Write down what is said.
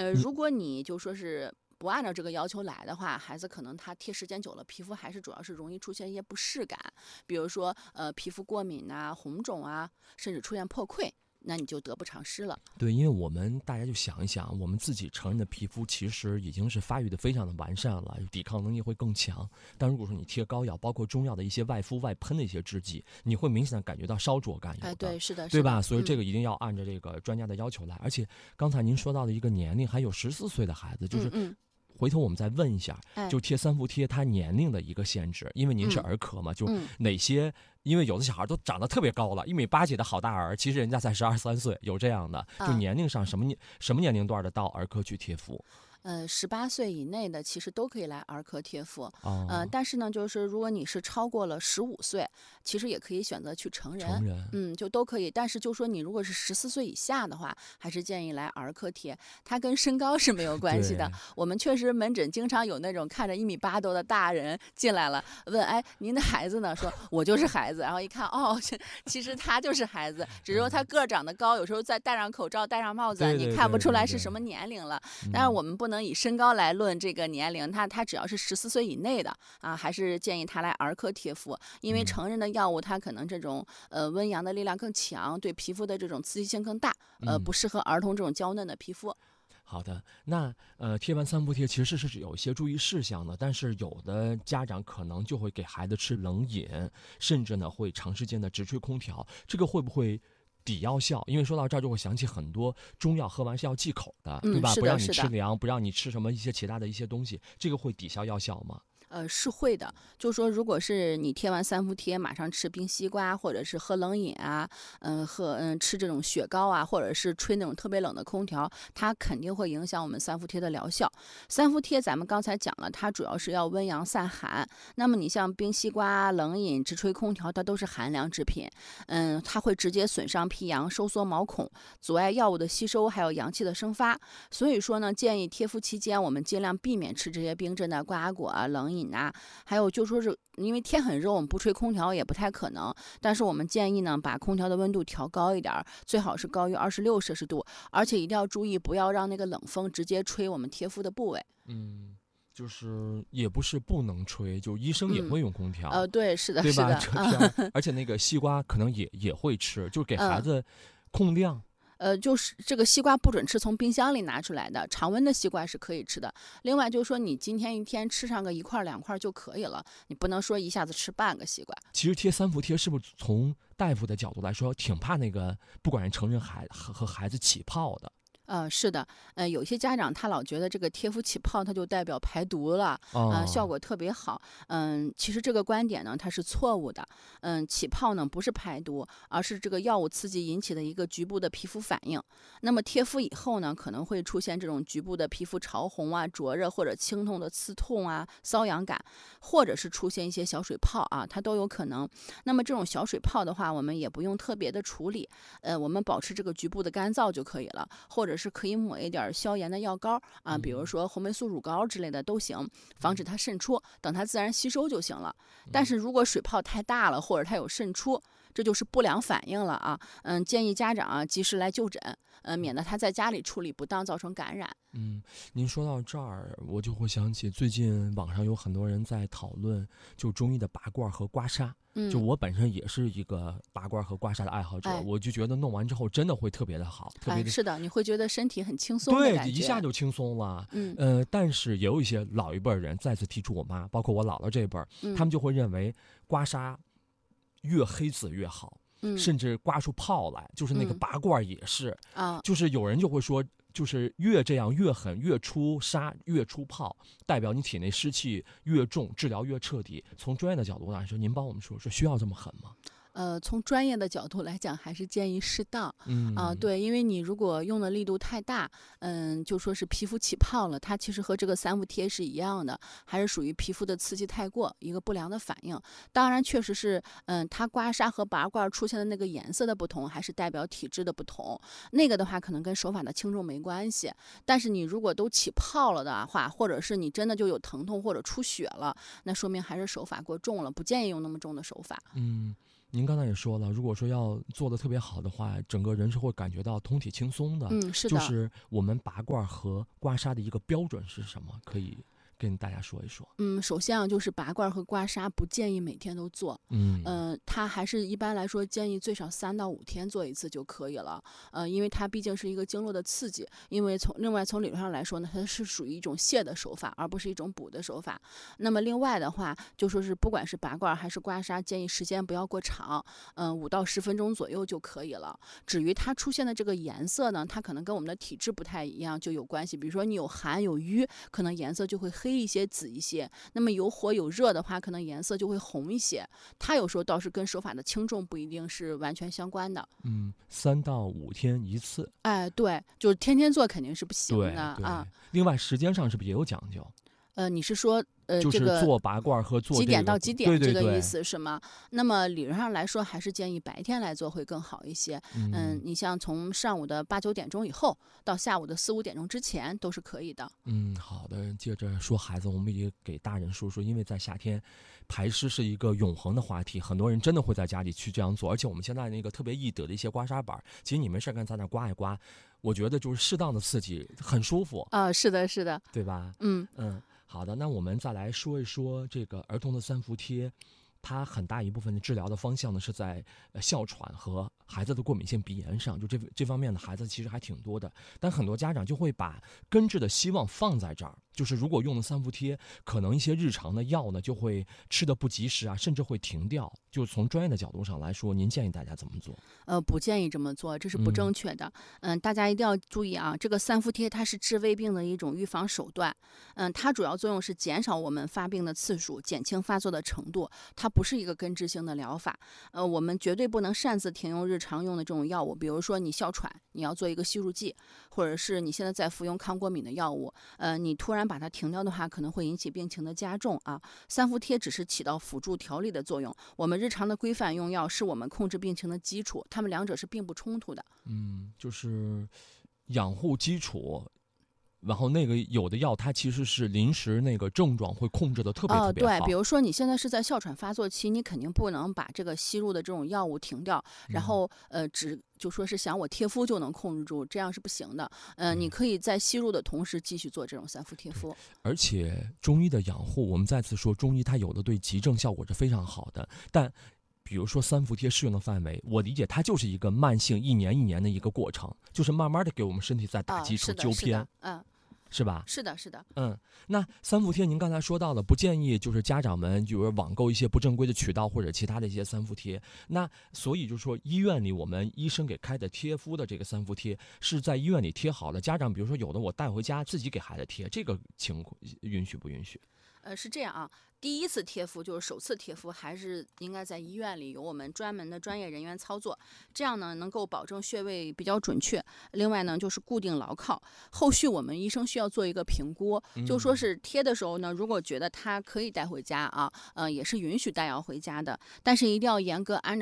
如果你就说是不按照这个要求来的话，孩子可能他贴时间久了，皮肤还是主要是容易出现一些不适感，比如说皮肤过敏啊、红肿啊，甚至出现破溃，那你就得不偿失了。 对，因为大家就想一想，我们自己成人的皮肤其实已经是发育的非常的完善了，抵抗能力会更强。但如果说你贴膏药，包括中药的一些外敷外喷的一些制剂，你会明显的感觉到烧灼感有的， 对，是的， 对吧？所以这个一定要按照这个专家的要求来。而且刚才您说到的一个年龄，还有14岁的孩子，就是回头我们再问一下，就贴三伏贴它年龄的一个限制，因为您是儿科嘛，就哪些？因为有的小孩都长得特别高了，1.8米的好大儿，其实人家才12、13岁，有这样的。就年龄上什么年龄段的到儿科去贴敷 ？18岁以内的其实都可以来儿科贴敷，但是呢，就是如果你是超过了15岁，其实也可以选择去成人，就都可以。但是就说你如果是14岁以下的话，还是建议来儿科贴，它跟身高是没有关系的。我们确实门诊经常有那种看着1.8米多的大人进来了，问哎您的孩子呢？说我就是孩子，然后一看哦，其实他就是孩子，只是说他个儿长得高，有时候再戴上口罩、戴上帽子，你看不出来是什么年龄了。但是我们不能以身高来论这个年龄，他只要是14岁以内的啊，还是建议他来儿科贴敷，因为成人的药物它可能这种温阳的力量更强，对皮肤的这种刺激性更大，不适合儿童这种娇嫩的皮肤。 好的，那贴完三伏贴其实是有一些注意事项的，但是有的家长可能就会给孩子吃冷饮，甚至呢会长时间的直吹空调，这个会不会抵药效？因为说到这儿就会想起很多中药喝完是要忌口的，对吧？不让你吃凉，不让你吃什么一些其他的一些东西，这个会抵消药效吗？ 是会的，就是说，如果是你贴完三伏贴，马上吃冰西瓜，或者是喝冷饮啊，吃这种雪糕啊，或者是吹那种特别冷的空调，它肯定会影响我们三伏贴的疗效。三伏贴咱们刚才讲了，它主要是要温阳散寒。那么你像冰西瓜、冷饮、直吹空调，它都是寒凉制品，它会直接损伤脾阳，收缩毛孔，阻碍药物的吸收，还有阳气的生发。所以说呢，建议贴敷期间，我们尽量避免吃这些冰镇的瓜果啊、冷饮。还有就说是因为天很热，我们不吹空调也不太可能，但是我们建议呢把空调的温度调高一点，最好是高于26摄氏度，而且一定要注意不要让那个冷风直接吹我们贴敷的部位。 就是也不是不能吹，就医生也会用空调。 对，是的， 对吧？ 是的， 而且那个西瓜可能也会吃，就给孩子控量。 就是这个西瓜不准吃从冰箱里拿出来的，常温的西瓜是可以吃的。另外就是说，你今天一天吃上个1块2块就可以了，你不能说一下子吃半个西瓜。 其实贴三伏贴是不是从大夫的角度来说，挺怕那个不管是成人和孩子起泡的？ 是的，有些家长他老觉得这个贴敷起泡，它就代表排毒了，效果特别好。其实这个观点呢，它是错误的。起泡呢不是排毒，而是这个药物刺激引起的一个局部的皮肤反应。那么贴敷以后呢，可能会出现这种局部的皮肤潮红啊、灼热或者轻痛的刺痛啊、瘙痒感，或者是出现一些小水泡啊，它都有可能。那么这种小水泡的话，我们也不用特别的处理，我们保持这个局部的干燥就可以了，或者是可以抹一点消炎的药膏啊，比如说红霉素乳膏之类的都行，防止它渗出，等它自然吸收就行了。但是如果水泡太大了，或者它有渗出，这就是不良反应了啊。建议家长啊及时来就诊，免得他在家里处理不当造成感染。 您说到这儿，我就会想起最近网上有很多人在讨论就中医的拔罐和刮痧。就我本身也是一个拔罐和刮痧的爱好者，我就觉得弄完之后真的会特别的好，特别的是的，你会觉得身体很轻松的感觉， 对，一下就轻松了。但是也有一些老一辈人再次提出我妈，包括我姥姥这辈儿，他们就会认为刮痧越黑紫越好。甚至刮出泡来，就是那个拔罐也是就是有人就会说，就是越这样越狠，越出痧越出泡，代表你体内湿气越重，治疗越彻底。从专业的角度来说，您帮我们说说，需要这么狠吗？ 从专业的角度来讲，还是建议适当。对，因为你如果用的力度太大，就说是皮肤起泡了，它其实和这个三伏贴是一样的，还是属于皮肤的刺激太过，一个不良的反应。当然，确实是，它刮痧和拔罐出现的那个颜色的不同，还是代表体质的不同。那个的话，可能跟手法的轻重没关系。但是你如果都起泡了的话，或者是你真的就有疼痛或者出血了，那说明还是手法过重了，不建议用那么重的手法。 您刚才也说了，如果说要做的特别好的话，整个人是会感觉到通体轻松的。 是的。 就是我们拔罐和刮痧的一个标准是什么？可以跟大家说一说。 首先啊，就是拔罐和刮痧不建议每天都做。它还是一般来说建议最少3到5天做一次就可以了。因为它毕竟是一个经络的刺激，因为另外从理论上来说呢，它是属于一种泻的手法，而不是一种补的手法。那么另外的话，就说是不管是拔罐还是刮痧，建议时间不要过长，5到10分钟左右就可以了。至于它出现的这个颜色呢，它可能跟我们的体质不太一样就有关系。比如说你有寒有瘀，可能颜色就会黑一些、紫一些；那么有火有热的话，可能颜色就会红一些。它有时候倒是跟手法的轻重不一定是完全相关的。 3到5天一次。 对，就是天天做肯定是不行的啊。另外时间上是不是也有讲究？ 你是说就是做拔罐和做几点到几点这个意思是吗？那么理论上来说，还是建议白天来做会更好一些。你像从上午的8、9点钟以后到下午的4、5点钟之前都是可以的。 好的。接着说孩子，我们也给大人说说，因为在夏天，排湿是一个永恒的话题，很多人真的会在家里去这样做。而且我们现在那个特别易得的一些刮痧板，其实你没事干在那刮一刮，我觉得就是适当的刺激，很舒服是的，是的， 对吧？好的，那我们再来说一说这个儿童的3伏贴，它很大一部分的治疗的方向呢是在哮喘和孩子的过敏性鼻炎上，就这方面的孩子其实还挺多的，但很多家长就会把根治的希望放在这儿，就是如果用了3伏贴，可能一些日常的药呢就会吃得不及时啊，甚至会停掉。就从专业的角度上来说，您建议大家怎么做？ 不建议这么做，这是不正确的。大家一定要注意啊，这个3伏贴它是治胃病的一种预防手段。它主要作用是减少我们发病的次数，减轻发作的程度，它不是一个根治性的疗法。我们绝对不能擅自停用日常用的这种药物，比如说你哮喘，你要做一个吸入剂，或者是你现在在服用抗过敏的药物，你突然把它停掉的话，可能会引起病情的加重啊。3伏贴只是起到辅助调理的作用，我们日常的规范用药是我们控制病情的基础，它们两者是并不冲突的。 就是养护基础。然后那个有的药它其实是临时那个症状会控制的特别好。 对，比如说你现在是在哮喘发作期，你肯定不能把这个吸入的这种药物停掉，然后就说是想我贴敷就能控制住，这样是不行的。你可以在吸入的同时继续做这种3伏贴敷。 而且中医的养护，我们再次说，中医它有的对急症效果是非常好的，但比如说3伏贴适用的范围，我理解它就是一个慢性1年1年的一个过程，就是慢慢的给我们身体在打基础纠偏。是吧？ 是的，是的。 那3伏贴您刚才说到了，不建议就是家长们就是网购一些不正规的渠道或者其他的一些3伏贴。那所以就是说，医院里我们医生给开的贴敷的这个3伏贴是在医院里贴好的，家长比如说有的我带回家自己给孩子贴，这个情况允许不允许？ 是这样啊。第一次贴敷就是首次贴敷，还是应该在医院里有我们专门的专业人员操作，这样呢能够保证穴位比较准确。另外呢就是固定牢靠，后续我们医生需要做一个评估，就说是贴的时候呢，如果觉得他可以带回家啊，也是允许带药回家的，但是一定要严格按照